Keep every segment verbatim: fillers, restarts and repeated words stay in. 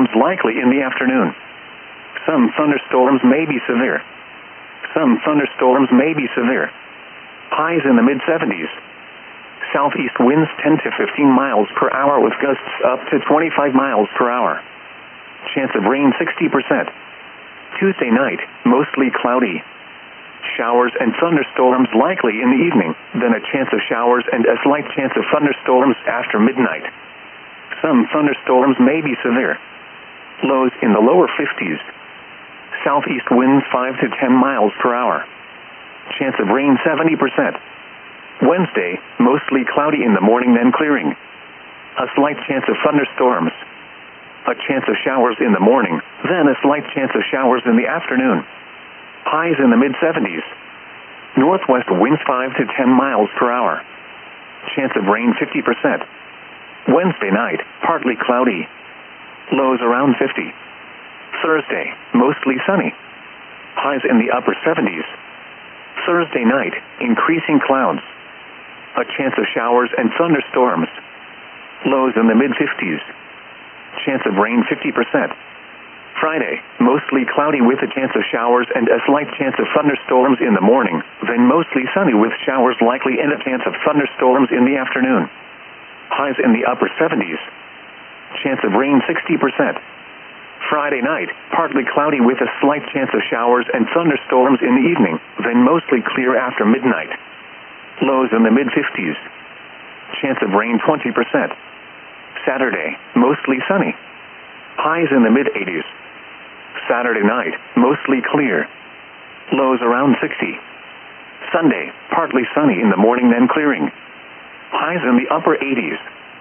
thunderstorms likely in the afternoon. Some thunderstorms may be severe. Some thunderstorms may be severe. Highs in the mid seventies. Southeast winds ten to fifteen miles per hour with gusts up to twenty-five miles per hour. Chance of rain sixty percent. Tuesday night, mostly cloudy. Showers and thunderstorms likely in the evening, then a chance of showers and a slight chance of thunderstorms after midnight. Some thunderstorms may be severe. Lows in the lower fifties. Southeast winds five to ten miles per hour. Chance of rain seventy percent. Wednesday, mostly cloudy in the morning then clearing. A slight chance of thunderstorms. A chance of showers in the morning, then a slight chance of showers in the afternoon. Highs in the mid seventies. Northwest winds five to ten miles per hour. Chance of rain fifty percent. Wednesday night, partly cloudy. Lows around fifty. Thursday, mostly sunny. Highs in the upper seventies. Thursday night, increasing clouds. A chance of showers and thunderstorms. Lows in the mid fifties. Chance of rain fifty percent. Friday, mostly cloudy with a chance of showers and a slight chance of thunderstorms in the morning, then mostly sunny with showers likely and a chance of thunderstorms in the afternoon. Highs in the upper seventies. Chance of rain sixty percent. Friday night, partly cloudy with a slight chance of showers and thunderstorms in the evening, then mostly clear after midnight. Lows in the mid fifties. Chance of rain twenty percent. Saturday, mostly sunny. Highs in the mid eighties. Saturday night, mostly clear. Lows around sixty. Sunday, partly sunny in the morning then clearing. Highs in the upper eighties.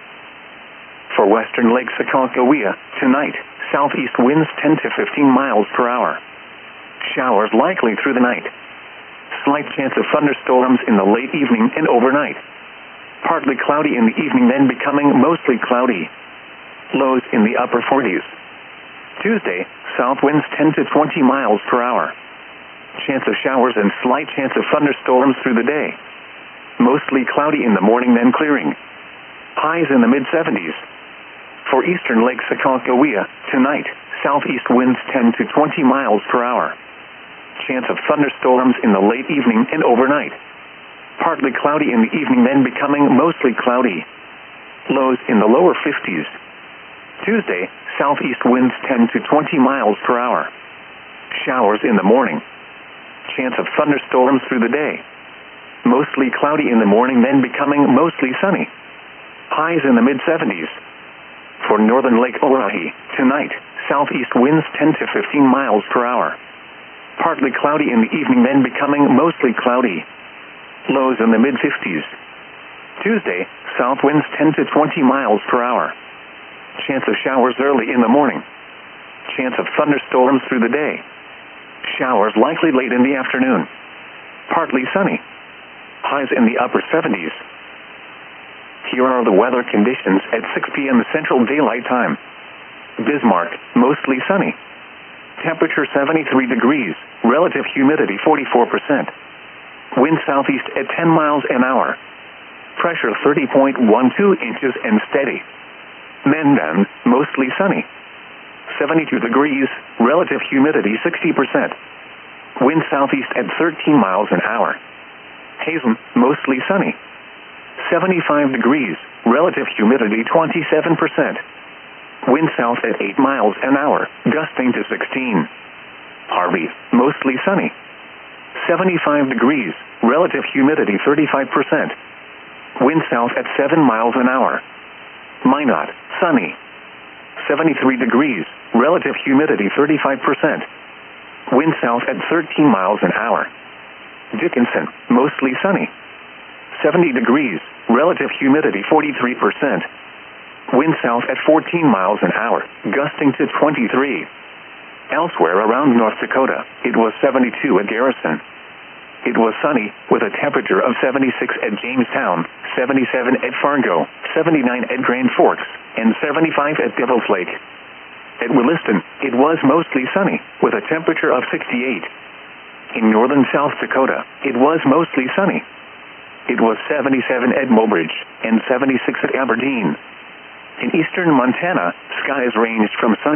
For western Lake Sakakawea, tonight, southeast winds ten to fifteen miles per hour. Showers likely through the night. Slight chance of thunderstorms in the late evening and overnight. Partly cloudy in the evening then becoming mostly cloudy. Lows in the upper forties. Tuesday, south winds ten to twenty miles per hour. Chance of showers and slight chance of thunderstorms through the day. Mostly cloudy in the morning then clearing. Highs in the mid seventies. For eastern Lake Sakakawea, tonight, southeast winds ten to twenty miles per hour. Chance of thunderstorms in the late evening and overnight. Partly cloudy in the evening then becoming mostly cloudy. Lows in the lower fifties. Tuesday, southeast winds ten to twenty miles per hour. Showers in the morning. Chance of thunderstorms through the day. Mostly cloudy in the morning then becoming mostly sunny. Highs in the mid seventies. For northern Lake Oahe, tonight, southeast winds ten to fifteen miles per hour. Partly cloudy in the evening then becoming mostly cloudy. Lows in the mid fifties. Tuesday, south winds ten to twenty miles per hour. Chance of showers early in the morning. Chance of thunderstorms through the day. Showers likely late in the afternoon. Partly sunny. Highs in the upper seventies. Here are the weather conditions at six p m Central Daylight Time. Bismarck, mostly sunny. Temperature seventy-three degrees, relative humidity forty-four percent. Wind southeast at ten miles an hour. Pressure thirty point one two inches and steady. Mandan, mostly sunny. seventy-two degrees, relative humidity sixty percent. Wind southeast at thirteen miles an hour. Hazen, mostly sunny. seventy-five degrees, relative humidity twenty-seven percent. Wind south at eight miles an hour, gusting to sixteen. Harvey, mostly sunny. seventy-five degrees, relative humidity thirty-five percent. Wind south at seven miles an hour. Minot, sunny. seventy-three degrees, relative humidity thirty-five percent. Wind south at thirteen miles an hour. Dickinson, mostly sunny. seventy degrees, relative humidity forty-three percent. Wind south at fourteen miles an hour, gusting to twenty-three. Elsewhere around North Dakota, it was seventy-two at Garrison. It was sunny, with a temperature of seventy-six at Jamestown, seventy-seven at Fargo, seventy-nine at Grand Forks, and seventy-five at Devil's Lake. At Williston, it was mostly sunny, with a temperature of sixty-eight. In northern South Dakota, it was mostly sunny. It was seventy-seven at Mobridge, and seventy-six at Aberdeen. In eastern Montana, skies ranged from sunny